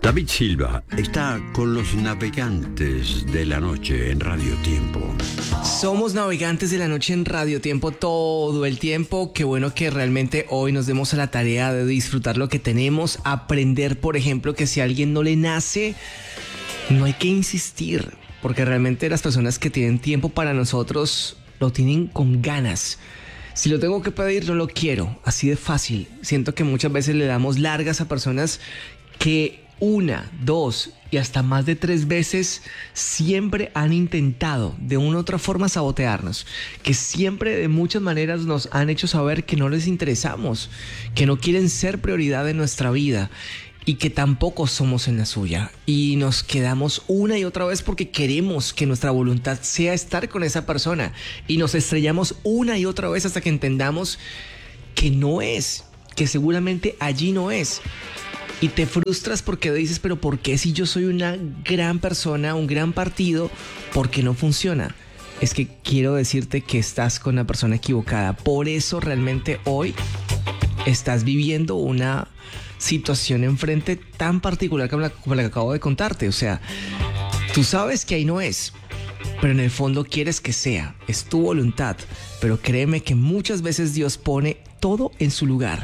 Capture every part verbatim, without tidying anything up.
David Silva está con los navegantes de la noche en Radio Tiempo. Somos navegantes de la noche en Radio Tiempo todo el tiempo. Qué bueno que realmente hoy nos demos a la tarea de disfrutar lo que tenemos. Aprender, por ejemplo, que si a alguien no le nace, no hay que insistir. Porque realmente las personas que tienen tiempo para nosotros lo tienen con ganas. Si lo tengo que pedir, no lo quiero. Así de fácil. Siento que muchas veces le damos largas a personas que una, dos y hasta más de tres veces siempre han intentado de una u otra forma sabotearnos, que siempre de muchas maneras nos han hecho saber que no les interesamos, que no quieren ser prioridad en nuestra vida y que tampoco somos en la suya, y nos quedamos una y otra vez porque queremos que nuestra voluntad sea estar con esa persona y nos estrellamos una y otra vez hasta que entendamos que no es, que seguramente allí no es. Y te frustras porque dices, pero ¿por qué si yo soy una gran persona, un gran partido, por qué no funciona? Es que quiero decirte que estás con la persona equivocada. Por eso realmente hoy estás viviendo una situación enfrente tan particular como la, como la que acabo de contarte. O sea, tú sabes que ahí no es, pero en el fondo quieres que sea. Es tu voluntad. Pero créeme que muchas veces Dios pone todo en su lugar.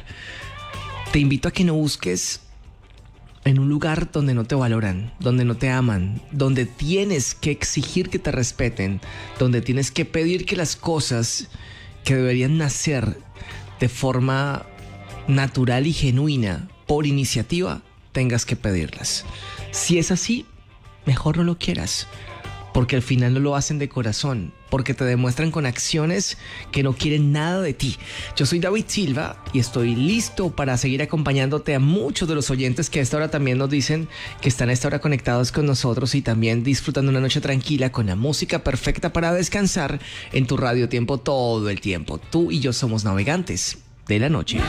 Te invito a que no busques en un lugar donde no te valoran, donde no te aman, donde tienes que exigir que te respeten, donde tienes que pedir que las cosas que deberían nacer de forma natural y genuina, por iniciativa, tengas que pedirlas. Si es así, mejor no lo quieras, porque al final no lo hacen de corazón, porque te demuestran con acciones que no quieren nada de ti. Yo soy David Silva y estoy listo para seguir acompañándote a muchos de los oyentes que a esta hora también nos dicen que están a esta hora conectados con nosotros y también disfrutando una noche tranquila con la música perfecta para descansar en tu Radio Tiempo todo el tiempo. Tú y yo somos navegantes de la noche.